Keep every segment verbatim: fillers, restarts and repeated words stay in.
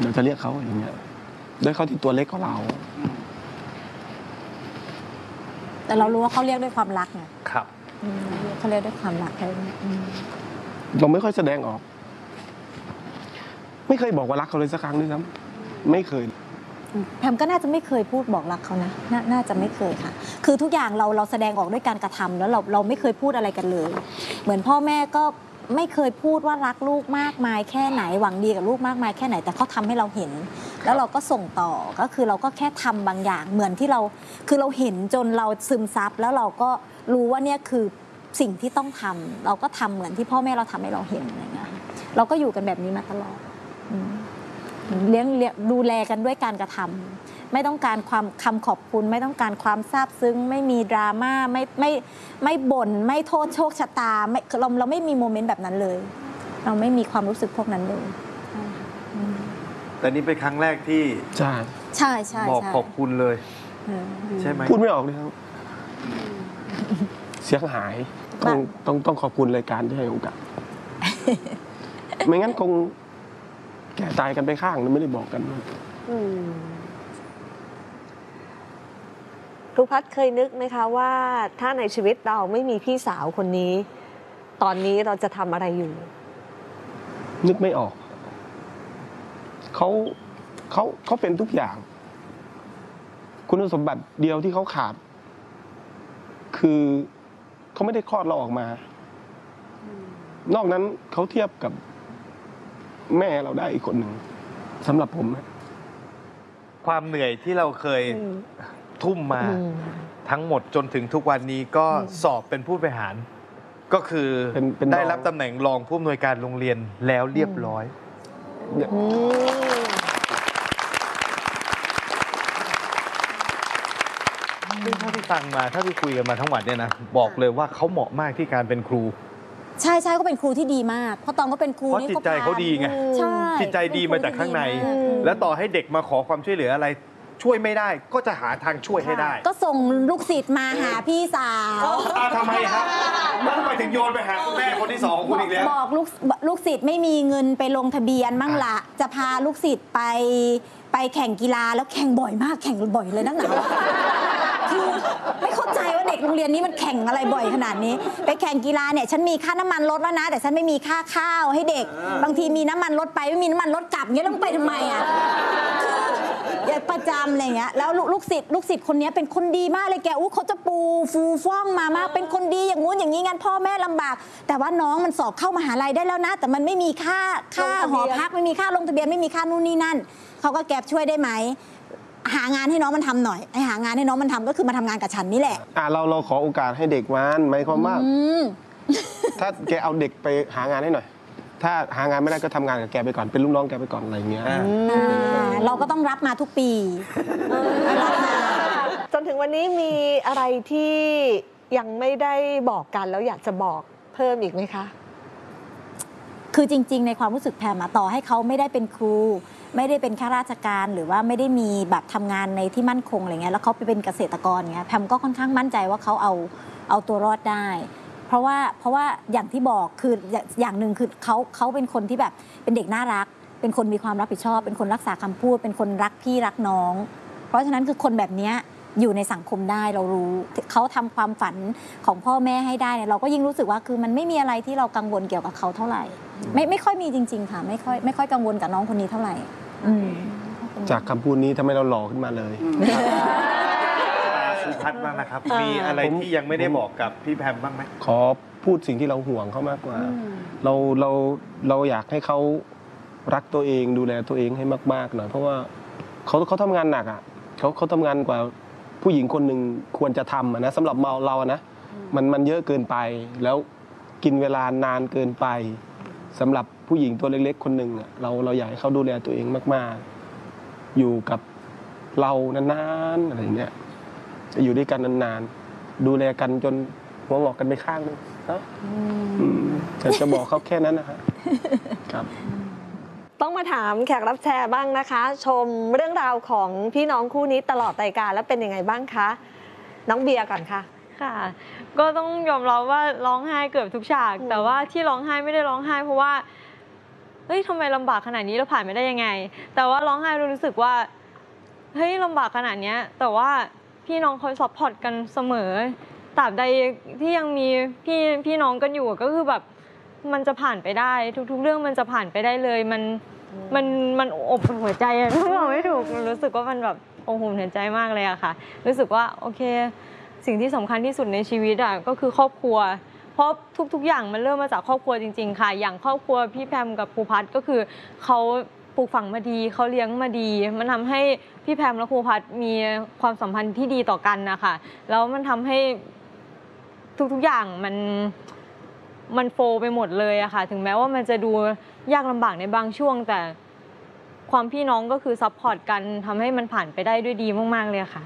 เราจะเรียกเขาอย่างเงี้ยด้วยเขาที่ตัวเล็กกว่าเราแต่เรารู้ว่าเขาเรียกด้วยความรักไงครับเขาเรียกด้วยความรักเลยเราไม่ค่อยแสดงออกไม่เคยบอกว่ารักเขาเลยสักครั้งด้วยซ้ำไม่เคยแพมก็น่าจะไม่เคยพูดบอกรักเขานะนน่าจะไม่เคยค่ะคือทุกอย่างเราเราแสดงออกด้วยการกระทำแล้วเราเราไม่เคยพูดอะไรกันเลยเหมือนพ่อแม่ก็ไม่เคยพูดว่ารักลูกมากมายแค่ไหนหวังดีกับลูกมากมายแค่ไหนแต่เขาทำให้เราเห็นแล้วเราก็ส่งต่อก็คือเราก็แค่ทำบางอย่างเหมือนที่เราคือเราเห็นจนเราซึมซับแล้วเราก็รู้ว่าเนี่ยคือสิ่งที่ต้องทำเราก็ทำเหมือนที่พ่อแม่เราทำให้เราเห็นอะไรเงี้ยเราก็อยู่กันแบบนี้มาตลอดเลี้ยงดูแลกันด้วยการกระทำไม่ต้องการความคำขอบคุณไม่ต้องการความซาบซึ้งไม่มีดราม่าไม่ไม่ไม่บ่นไม่โทษโชคชะตาไม่เราเราไม่มีโมเมนต์แบบนั้นเลยเราไม่มีความรู้สึกพวกนั้นเลยแต่นี่เป็นครั้งแรกที่ใช่ใช่ใช่บอกขอบคุณเลยใช่ไหมพูดไม่ออกเลยครับเสียงหายต้องต้องต้องขอบคุณรายการที่ให้โอกาสไม่งั้นคงแก่ตายกันไปข้างนึงไม่ได้บอกกันครูพัฒน์เคยนึกไหมคะว่าถ้าในชีวิตเราไม่มีพี่สาวคนนี้ตอนนี้เราจะทำอะไรอยู่นึกไม่ออกเขาเขาเขาเป็นทุกอย่างคุณสมบัติเดียวที่เขาขาดคือเขาไม่ได้คลอดเราออกมานอกนั้นเขาเทียบกับแม่เราได้อีกคนหนึ่งสำหรับผมนะความเหนื่อยที่เราเคยทุ่มมาทั้งหมดจนถึงทุกวันนี้ก็สอบเป็นผู้บริหารก็คือได้รับตำแหน่งรองผู้อำนวยการโรงเรียนแล้วเรียบร้อยซึ่งถ้าที่ฟังมาถ้าที่คุยกันมาทั้งวันเนี่ยนะบอกเลยว่าเขาเหมาะมากที่การเป็นครูใช่ใช่ก็เป็นครูที่ดีมากเพราะตอนก็เป็นครูเพราะจิตใจเขาดีไงจิตใจดีมาจากข้างในแล้วต่อให้เด็กมาขอความช่วยเหลืออะไรช่วยไม่ได้ก็จะหาทางช่วยให้ได้ก็ส่งลูกศิษย์มาหาพี่สาวทำไมครับแล้วทำไมถึงโยนไปหาคุณแม่คนที่สองคุณอีกแล้วบอกลูกลูกศิษย์ไม่มีเงินไปลงทะเบียนมั่งละจะพาลูกศิษย์ไปไปแข่งกีฬาแล้วแข่งบ่อยมากแข่งบ่อยเลยนักหนาคือไม่เข้าใจว่าเด็กโรงเรียนนี้มันแข่งอะไรบ่อยขนาดนี้ไปแข่งกีฬาเนี่ยฉันมีค่าน้ำมันลดแล้วนะแต่ฉันไม่มีค่าข้าวให้เด็กบางทีมีน้ำมันลดไปไม่มีน้ำมันลดกลับเงี้ยต้องไปทำไมอ่ะคือประจำอะไรเงี้ยแล้วลูกศิษย์ลูกศิษย์คนนี้เป็นคนดีมากเลยแกอู้เขาจะปูฟูฟ่องมามากเป็นคนดีอย่างงู้นอย่างนี้งั้นพ่อแม่ลำบากแต่ว่าน้องมันสอบเข้ามหาลัยได้แล้วนะแต่มันไม่มีค่าค่าหอพักไม่มีค่าลงทะเบียนไม่มีค่านู่นนี่นั่นเขาก็แกบช่วยได้ไหมหางานให้น้องมันทำหน่อยไอหางานให้น้องมันทำก็คือมาทำงานกับฉันนี่แหละอ่ะเราเราขอโอกาสให้เด็กมันหมายความว่าถ้าแกเอาเด็กไปหางานให้หน่อยถ้าหางานไม่ได้ก็ทำงานกับแกไปก่อนเป็นลูกน้องแกไปก่อนอะไรเงี้ยเราก็ต้องรับมาทุกปีจนถึงวันนี้มีอะไรที่ยังไม่ได้บอกกันแล้วอยากจะบอกเพิ่มอีกไหมคะคือจริงๆในความรู้สึกแพมต่อให้เขาไม่ได้เป็นครูไม่ได้เป็นข้าราชการหรือว่าไม่ได้มีแบบทำงานในที่มั่นคงอะไรเงี้ยแล้วเขาไปเป็นเกษตรกรเงี้ยแพมก็ค่อนข้างมั่นใจว่าเขาเอาเอาตัวรอดได้เพราะว่าเพราะว่าอย่างที่บอกคืออย่างหนึ่งคือเขาเขาเป็นคนที่แบบเป็นเด็กน่ารักเป็นคนมีความรับผิดชอบเป็นคนรักษาคำพูดเป็นคนรักพี่รักน้องเพราะฉะนั้นคือคนแบบนี้อยู่ในสังคมได้เรารู้เขาทำความฝันของพ่อแม่ให้ได้เนี่ยเราก็ยิ่งรู้สึกว่าคือมันไม่มีอะไรที่เรากังวลเกี่ยวกับเขาเท่าไหร่ไม่ไม่ค่อยมีจริงๆค่ะไม่ค่อยไม่ค่อยกังวลกับน้องคนนี้เท่าไหร่จากคำพูดนี้ทำให้เราหล่อขึ้นมาเลยครูพัฒน์บ้างนะครับมีอะไรที่ยังไม่ได้บอกกับพี่แพมบ้างไหมขอพูดสิ่งที่เราห่วงเขามากกว่าเราเราเราอยากให้เขารักตัวเองดูแลตัวเองให้มากๆหน่อยเพราะว่าเขาเขาทำงานหนักอ่ะเขาเขาทำงานกว่าผู้หญิงคนหนึ่งควรจะทำนะสำหรับเราเรานะมันมันเยอะเกินไปแล้วกินเวลานานเกินไปสำหรับผู้หญิงตัวเล็กๆคนหนึ่งเราเราอยากให้เขาดูแลตัวเองมากๆอยู่กับเรานานๆอะไรอย่างเงี้ยจะอยู่ด้วยกันนานๆดูแลกันจนหัวงอกกันไปข้างนึงนะแต่จะบอกเขาแค่นั้นนะครับครับต้องมาถามแขกรับเชิญบ้างนะคะชมเรื่องราวของพี่น้องคู่นี้ตลอดรายการแล้วเป็นยังไงบ้างคะน้องเบียร์ก่อนค่ะค่ะก็ต้องยอมรับว่าร้องไห้เกือบทุกฉากแต่ว่าที่ร้องไห้ไม่ได้ร้องไห้เพราะว่าเฮ้ยทำไมลำบากขนาดนี้เราผ่านไปได้ยังไงแต่ว่าร้องไห้รู้สึกว่าเฮ้ยลำบากขนาดนี้แต่ว่าพี่น้องเขาซัพพอร์ตกันเสมอตราบใดที่ยังมีพี่พี่น้องกันอยู่ก็คือแบบมันจะผ่านไปได้ทุกๆเรื่องมันจะผ่านไปได้เลยมันมันมันอบอุ่นหัวใจอะบอกไม่ถูกรู้สึกว่ามันแบบอบอุ่นหัวใจมากเลยอะค่ะรู้สึกว่าโอเคสิ่งที่สำคัญที่สุดในชีวิตอะก็คือครอบครัวเพราะทุกๆอย่างมันเริ่มมาจากครอบครัวจริงๆค่ะอย่างครอบครัวพี่แพมกับครูพัฒน์ก็คือเขาปลูกฝังมาดีเขาเลี้ยงมาดีมันทำให้พี่แพมและครูพัฒน์มีความสัมพันธ์ที่ดีต่อกันนะคะแล้วมันทำให้ทุกๆอย่างมันมันโฟไปหมดเลยอะค่ะถึงแม้ว่ามันจะดูยากลำบากในบางช่วงแต่ความพี่น้องก็คือซัพพอร์ตกันทำให้มันผ่านไปได้ด้วยดีมากๆเลยค่ะ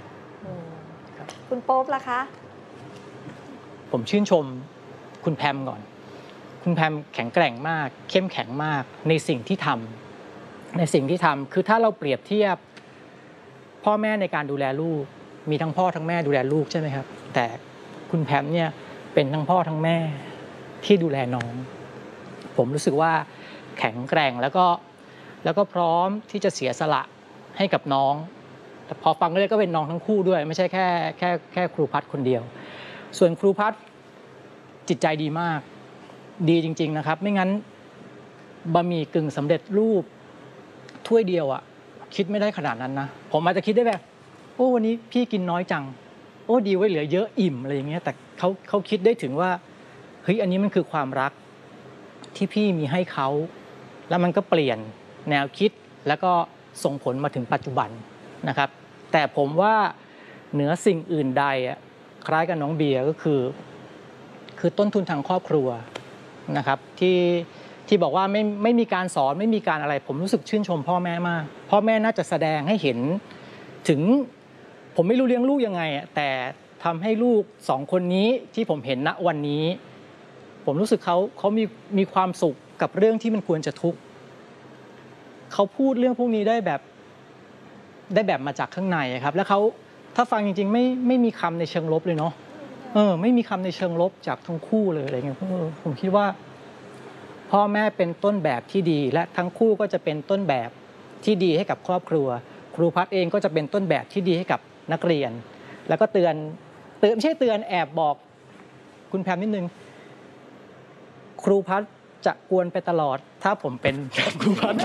คุณโป๊ปล่ะคะผมชื่นชมคุณแพมก่อนคุณแพมแข็งแกร่งมากเข้มแข็งมากในสิ่งที่ทำในสิ่งที่ทำคือถ้าเราเปรียบเทียบพ่อแม่ในการดูแลลูกมีทั้งพ่อทั้งแม่ดูแลลูกใช่ไหมครับแต่คุณแพมเนี่ยเป็นทั้งพ่อทั้งแม่ที่ดูแลน้องผมรู้สึกว่าแข็งแกร่งแล้วก็แล้วก็พร้อมที่จะเสียสละให้กับน้องแต่พอฟังเลยก็เป็นน้องทั้งคู่ด้วยไม่ใช่แค่แค่แค่ครูพัฒน์คนเดียวส่วนครูพัฒน์จิตใจดีมากดีจริงๆนะครับไม่งั้นบะหมี่กึ่งสำเร็จรูปถ้วยเดียวอ่ะคิดไม่ได้ขนาดนั้นนะผมอาจจะคิดได้แบบโอ้วันนี้พี่กินน้อยจังโอ้ดีไว้เหลือเยอะอิ่มอะไรอย่างเงี้ยแต่เขาเขาคิดได้ถึงว่าเฮ้ยอันนี้มันคือความรักที่พี่มีให้เขาแล้วมันก็เปลี่ยนแนวคิดแล้วก็ส่งผลมาถึงปัจจุบันนะครับแต่ผมว่าเหนือสิ่งอื่นใดอ่ะคล้ายกับน้องเบียร์ก็คือคือต้นทุนทางครอบครัวนะครับที่ที่บอกว่าไม่ไม่มีการสอนไม่มีการอะไรผมรู้สึกชื่นชมพ่อแม่มากพ่อแม่น่าจะแสดงให้เห็นถึงผมไม่รู้เลี้ยงลูกยังไงอ่ะแต่ทำให้ลูกสองคนนี้ที่ผมเห็นณวันนี้ผมรู้สึกเขาเขามีมีความสุขกับเรื่องที่มันควรจะทุกข์เขาพูดเรื่องพวกนี้ได้แบบได้แบบมาจากข้างในครับแล้วเขาถ้าฟังจริงๆไม่ไม่มีคำในเชิงลบเลยเนาะเออไม่มีคำในเชิงลบจากทั้งคู่เลยอะไรเงี้ยผมคิดว่าพ่อแม่เป็นต้นแบบที่ดีและทั้งคู่ก็จะเป็นต้นแบบที่ดีให้กับครอบครัวครูพัฒน์เองก็จะเป็นต้นแบบที่ดีให้กับนักเรียนแล้วก็เตือนเตือนไม่ใช่เตือนแอบบอกคุณแพมนิดนึงครูพัฒน์จะกวนไปตลอดถ้าผมเป็นครูพัฒน์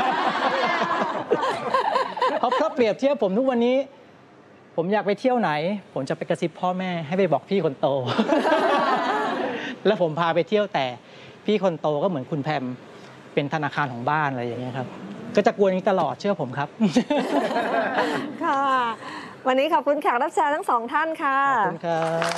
เพราะถ้าเปรียบเทียบผมทุกวันนี้ผมอยากไปเที่ยวไหนผมจะไปกระซิบพ่อแม่ให้ไปบอกพี่คนโต แล้วผมพาไปเที่ยวแต่พี่คนโตก็เหมือนคุณแพมเป็นธนาคารของบ้านอะไรอย่างเงี้ยครับก็จะกวนนี้ตลอดเชื่อผมครับค่ะ วันนี้ขอบคุณแขกรับเชิญทั้งสองท่านค่ะขอบคุณครับ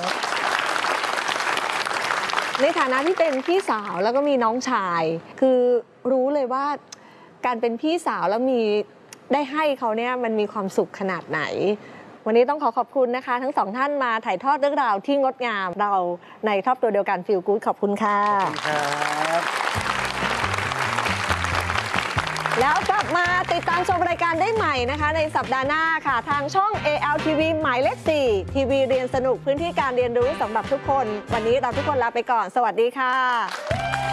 ในฐานะที่เป็นพี่สาวแล้วก็มีน้องชายคือรู้เลยว่าการเป็นพี่สาวแล้วมีได้ให้เขาเนี่ยมันมีความสุขขนาดไหนวันนี้ต้องขอขอบคุณนะคะทั้งสองท่านมาถ่ายทอดเรื่องราวที่งดงามเราในครอบครัวเดียวกันฟีลกู๊ดขอบคุณค่ะขอบคุณครับแล้วกลับมาติดตามชมรายการได้ใหม่นะคะในสัปดาห์หน้าค่ะทางช่อง เอ แอล ที วี หมายเลขสี่ทีวีเรียนสนุกพื้นที่การเรียนรู้สำหรับทุกคนวันนี้เราทุกคนลาไปก่อนสวัสดีค่ะ